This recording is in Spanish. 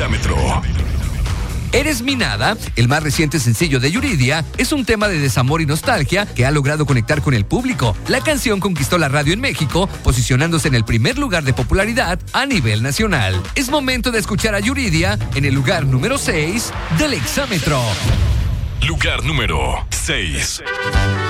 Exámetro. Eres mi nada, el más reciente sencillo de Yuridia, es un tema de desamor y nostalgia que ha logrado conectar con el público. La canción conquistó la radio en México, posicionándose en el primer lugar de popularidad a nivel nacional. Es momento de escuchar a Yuridia en el lugar número 6 del Exámetro. Lugar número 6.